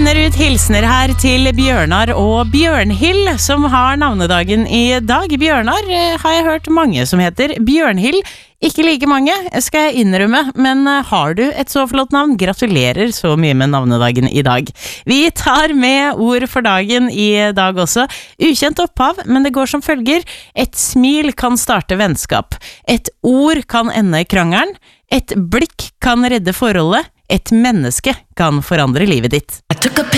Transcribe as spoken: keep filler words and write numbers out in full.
Sender ut hilsner her til Bjørnar og Bjørnhild, som har navnedagen i dag. Bjørnar eh, har jeg hørt mange som heter. Bjørnhild, ikke like mange, skal jeg innrømme, men har du et så flott navn? Gratulerer så mye med navnedagen i dag. Vi tar med ord for dagen i dag også. Ukjent opphav, men det går som følger. Et smil kan starte vennskap. Et ord kan ende krangelen. Et blikk kan redde forholdet. Et menneske kan forandre livet ditt.